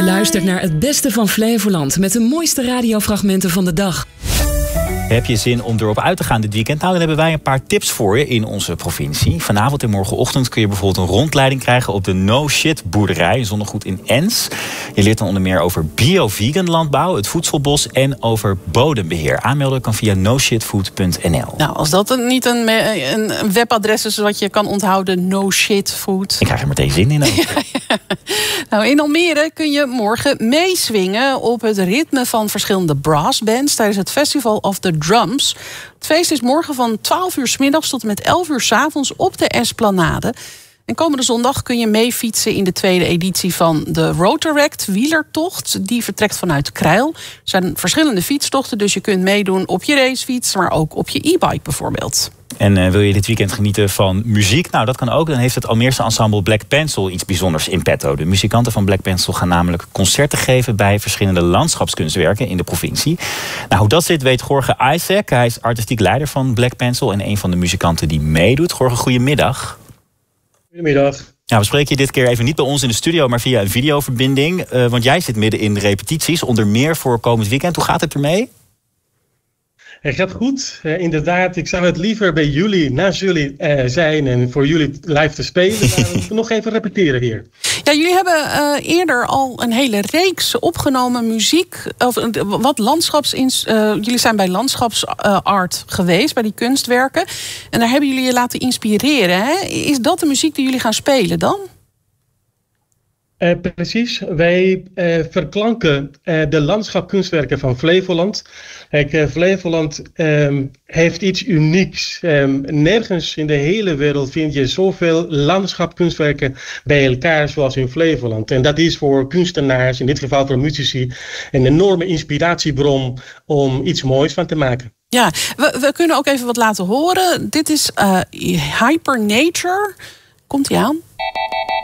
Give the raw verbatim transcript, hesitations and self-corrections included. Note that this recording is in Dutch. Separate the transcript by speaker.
Speaker 1: luistert naar het beste van Flevoland met de mooiste radiofragmenten van de dag.
Speaker 2: Heb je zin om erop uit te gaan dit weekend? Nou, dan hebben wij een paar tips voor je in onze provincie. Vanavond en morgenochtend kun je bijvoorbeeld een rondleiding krijgen op de No Shit boerderij, zonnegoed in Ens. Je leert dan onder meer over bio-vegan landbouw, het voedselbos en over bodembeheer. Aanmelden kan via no shit food punt n l.
Speaker 3: Nou, als dat een, niet een, een webadres is wat je kan onthouden, No Shit Food.
Speaker 2: Ik krijg er meteen zin in.
Speaker 3: Ja, ja. Nou, in Almere kun je morgen meeswingen op het ritme van verschillende brassbands tijdens het Festival of the Drums. Het feest is morgen van twaalf uur 's middags tot en met elf uur 's avonds op de Esplanade. En komende zondag kun je meefietsen in de tweede editie van de Rotaract wielertocht. Die vertrekt vanuit Krijl. Er zijn verschillende fietstochten, dus je kunt meedoen op je racefiets, maar ook op je e-bike bijvoorbeeld.
Speaker 2: En uh, wil je dit weekend genieten van muziek? Nou, dat kan ook. Dan heeft het Almeerse ensemble Black Pencil iets bijzonders in petto. De muzikanten van Black Pencil gaan namelijk concerten geven bij verschillende landschapskunstwerken in de provincie. Nou, hoe dat zit weet Jorge Isaac. Hij is artistiek leider van Black Pencil en een van de muzikanten die meedoet. Jorge, goedemiddag.
Speaker 4: Goedemiddag.
Speaker 2: Nou, we spreken je dit keer even niet bij ons in de studio, maar via een videoverbinding. Uh, want jij zit midden in de repetities, onder meer voor komend weekend. Hoe gaat het ermee?
Speaker 4: Het gaat goed, uh, inderdaad. Ik zou het liever bij jullie, naast jullie uh, zijn en voor jullie live te spelen. Maar we moeten nog even repeteren hier.
Speaker 3: Ja, jullie hebben uh, eerder al een hele reeks opgenomen muziek. Of uh, wat landschaps. Uh, jullie zijn bij landschapsart uh, geweest, bij die kunstwerken. En daar hebben jullie je laten inspireren. Hè? Is dat de muziek die jullie gaan spelen dan?
Speaker 4: Uh, precies, wij uh, verklanken uh, de landschapkunstwerken van Flevoland. Kijk, uh, Flevoland um, heeft iets unieks. Um, nergens in de hele wereld vind je zoveel landschapkunstwerken bij elkaar zoals in Flevoland. En dat is voor kunstenaars, in dit geval voor muzici, een enorme inspiratiebron om iets moois van te maken.
Speaker 3: Ja, we, we kunnen ook even wat laten horen. Dit is uh, Hypernature. Komt-ie aan?